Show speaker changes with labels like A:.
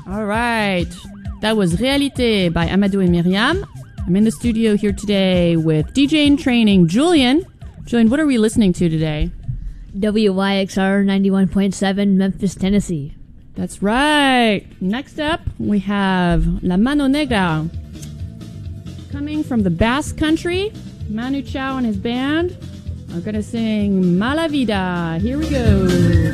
A: All right. That was Réalité by Amadou and Myriam. I'm in the studio here today with DJ in training, Julian. Julian, what are we listening to today?
B: WYXR 91.7 Memphis, Tennessee.
A: That's right. Next up, we have La Mano Negra. Coming from the Basque Country, Manu Chao and his band are going to sing Mala Vida. Here we go.